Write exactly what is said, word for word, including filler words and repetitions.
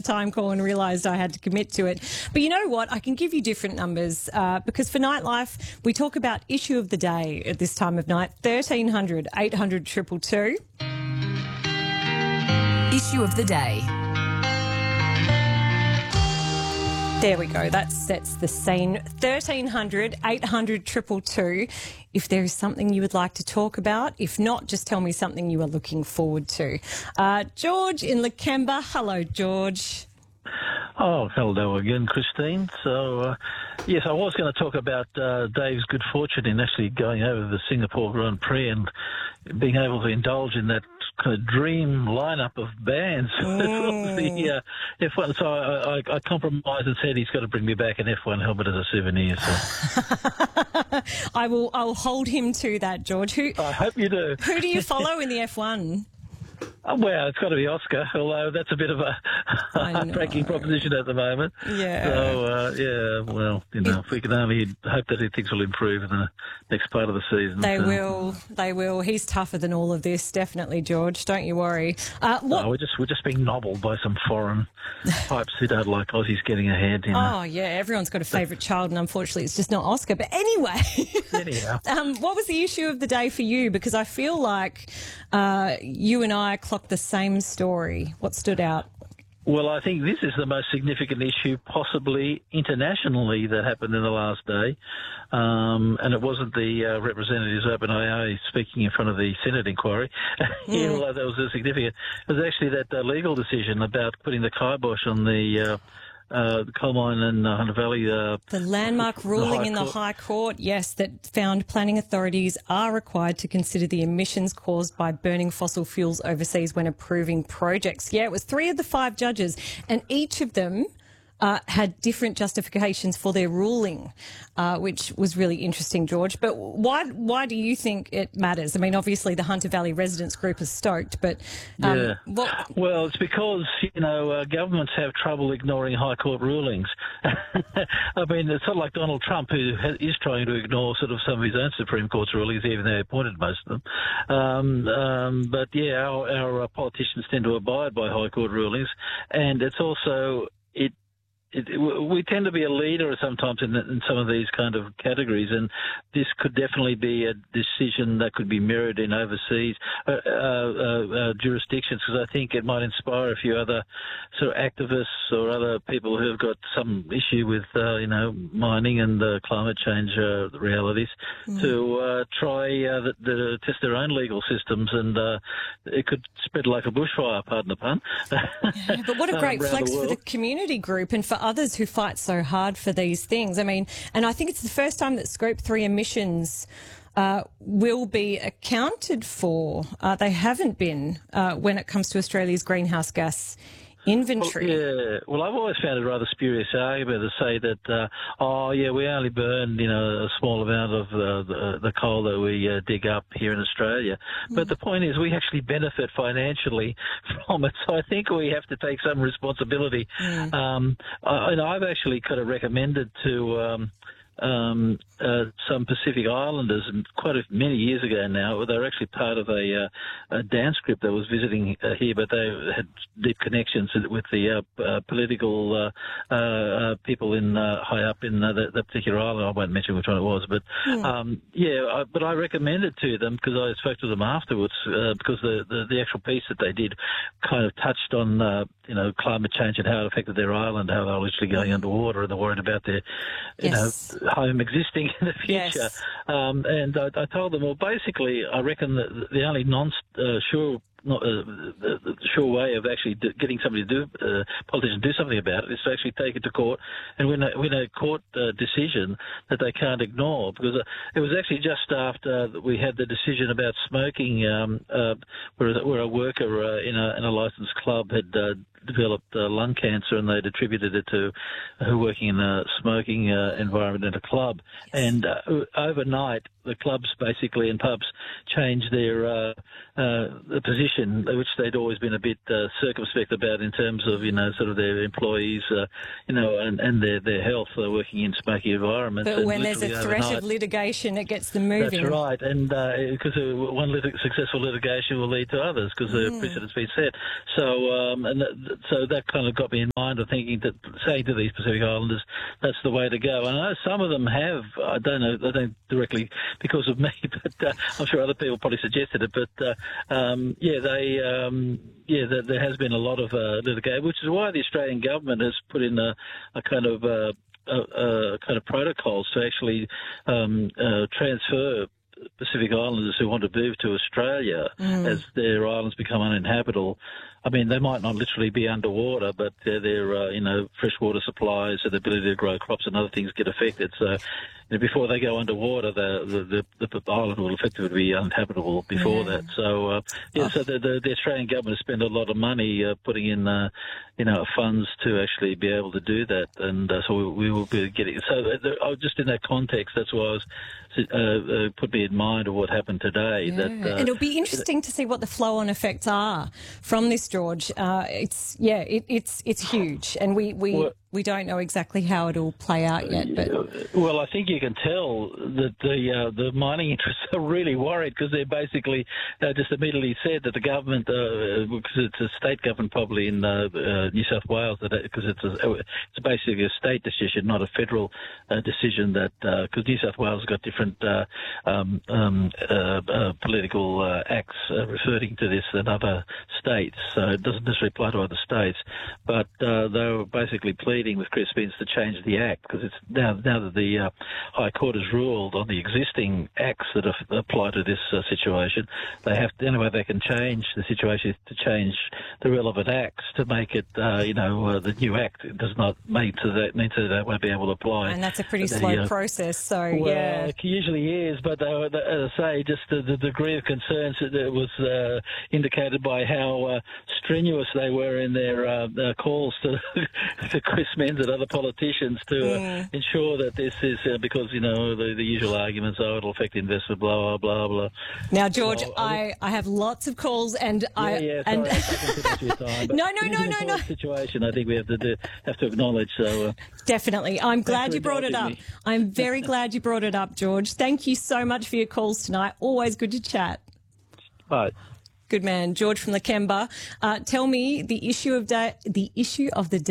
time call and realised I had to commit to it. But you know what? I can give you different numbers uh, because for Nightlife, we talk about issue of the day at this time of night, thirteen hundred, eight hundred, two two two. Issue of the day. There we go. That sets the scene. thirteen hundred, eight hundred, two two two. If there is something you would like to talk about. If not, just tell me something you are looking forward to. Uh, George in Lakemba. Hello, George. Oh, hello again, Christine. So, uh, yes, I was going to talk about uh, Dave's good fortune in actually going over the Singapore Grand Prix and being able to indulge in that kind of dream lineup of bands Mm. for the uh, F one. So I, I, I compromised and said he's got to bring me back an F one helmet as a souvenir. So. I will. I'll hold him to that, George. Who? I hope you do. Who do you follow in the F one? Uh, Well, it's got to be Oscar, although that's a bit of a heartbreaking proposition at the moment. Yeah. So, uh, yeah, well, you know, if we can only hope that things will improve in the next part of the season. They so. will. They will. He's tougher than all of this, definitely, George. Don't you worry. Uh, what? No, we're just we're just being nobbled by some foreign types who don't like Aussies getting ahead. You know? Oh, yeah, everyone's got a favourite child, and unfortunately it's just not Oscar. But anyway, Anyhow. um, what was the issue of the day for you? Because I feel like uh, you and I clocked the same story. What stood out? Well, I think this is the most significant issue possibly internationally that happened in the last day. Um, and it wasn't the uh, representatives of OpenAI speaking in front of the Senate inquiry, Mm. although that was a significant. It was actually that uh, legal decision about putting the kibosh on the uh, uh, coal mine in uh, Hunter Valley. Uh, The landmark ruling High in the Court. High Court, yes, that found planning authorities are required to consider the emissions caused by burning fossil fuels overseas when approving projects. Yeah, it was three of the five judges, and each of them uh, had different justifications for their ruling, uh, which was really interesting, George. But why why do you think it matters? I mean, obviously the Hunter Valley Residents Group is stoked, but um, yeah. what? Well, it's because, you know, uh, governments have trouble ignoring High Court rulings. I mean, it's not like Donald Trump, who ha- is trying to ignore sort of some of his own Supreme Court's rulings, even though he appointed most of them. Um, um, but, yeah, our, our uh, politicians tend to abide by High Court rulings, and it's also... it. It, it, we tend to be a leader sometimes in, in some of these kind of categories, and this could definitely be a decision that could be mirrored in overseas uh, uh, uh, jurisdictions, because I think it might inspire a few other sort of activists or other people who have got some issue with, uh, you know, mining and uh, climate change uh, realities mm. to uh, try uh, the, the, test their own legal systems, and uh, it could spread like a bushfire, pardon the pun. Yeah, but what a great flex the for the community group and for others who fight so hard for these things. I mean, and I think it's the first time that Scope three emissions uh, will be accounted for. Uh, they haven't been uh, when it comes to Australia's greenhouse gas inventory. Well, yeah, well, I've always found it a rather spurious argument to say that, uh, oh, yeah, we only burn, you know, a small amount of uh, the, the coal that we uh, dig up here in Australia. Mm. But the point is we actually benefit financially from it. So I think we have to take some responsibility. Mm. Um, I, and I've actually kind of recommended to... Um, Um, uh, some Pacific Islanders, and quite a, many years ago now, they were actually part of a, uh, a dance group that was visiting uh, here, but they had deep connections with the uh, uh, political uh, uh, people in uh, high up in uh, that, that particular island. I won't mention which one it was, but mm. um, yeah, I, but I recommended to them, because I spoke to them afterwards, uh, because the, the the actual piece that they did kind of touched on uh, you know climate change and how it affected their island, how they were literally going underwater, and they're worried about their you yes. know. home existing in the future. Yes. Um, and I, I told them, well, basically, I reckon that the only non-sure not uh, the, the sure way of actually do, getting somebody to do, uh, politicians to do something about it is to actually take it to court and win a, win a court uh, decision that they can't ignore. Because uh, it was actually just after we had the decision about smoking, um, uh, where, where a worker uh, in a in a licensed club had uh, developed uh, lung cancer, and they'd attributed it to her working in a smoking uh, environment in a club. Yes. And uh, overnight, the clubs basically and pubs changed their uh, uh, the position, which they'd always been a bit uh, circumspect about in terms of, you know, sort of their employees, uh, you know, and, and their, their health uh, working in smoky environments. But and when there's a threat overnight, of litigation, it gets them moving. That's right, and because uh, one lit- successful litigation will lead to others, because the mm. precedent's been set. So, um, and th- so that kind of got me in mind of thinking that saying to these Pacific Islanders, that's the way to go. And I know some of them have. I don't know. They don't directly because of me, but uh, I'm sure other people probably suggested it. But uh, um, yeah, they um, yeah, there, there has been a lot of uh, litigation, which is why the Australian government has put in a, a kind of uh, a, a kind of protocols to actually um, uh, transfer Pacific Islanders who want to move to Australia mm. as their islands become uninhabitable. I mean, they might not literally be underwater, but their, their uh, you know, freshwater supplies and the ability to grow crops and other things get affected. So, you know, before they go underwater, the the, the, the island will effectively be uninhabitable before yeah. that. So, uh, yeah, oh. so the, the, the Australian government has spent a lot of money uh, putting in, uh, you know, funds to actually be able to do that, and uh, so we, we will be getting. So, uh, just in that context, that's why I was uh, uh, put me in mind of what happened today. Yeah. That uh, and it'll be interesting to see what the flow-on effects are from this, George. Uh, it's yeah, it, it's it's huge, and we we. Well, we don't know exactly how it'll play out yet. But well, I think you can tell that the uh, the mining interests are really worried because they basically uh, just immediately said that the government, uh, because it's a state government probably in uh, uh, New South Wales, that because it's a, it's basically a state decision, not a federal uh, decision. That because uh, New South Wales has got different uh, um, um, uh, uh, political uh, acts uh, referring to this than other states, so it doesn't necessarily apply to other states. But uh, they were basically pleading with Chris Minns to change the Act because it's now now that the uh, High Court has ruled on the existing acts that are, apply to this uh, situation, they have the only way they can change the situation is to change the relevant acts to make it, uh, you know, uh, the new Act does not make to that mean that they won't be able to apply. And that's a pretty the, slow uh, process. So well, yeah, it usually is. But uh, as I say, just the, the degree of concern that was uh, indicated by how uh, strenuous they were in their uh, uh, calls to to Chris Minns and other politicians to mm. uh, ensure that this is uh, because, you know, the, the usual arguments, oh, it'll affect investment, blah, blah, blah, blah. Now, George, so, I, I have lots of calls and yeah, I... Yeah, and sorry, your time, no, no, no, no, no. Situation I think we have to do, have to acknowledge. So uh, Definitely. I'm glad you brought it up. Me. I'm very glad you brought it up, George. Thank you so much for your calls tonight. Always good to chat. Bye. Good man. George from Lakemba. Uh, tell me the issue of da- the issue of the day.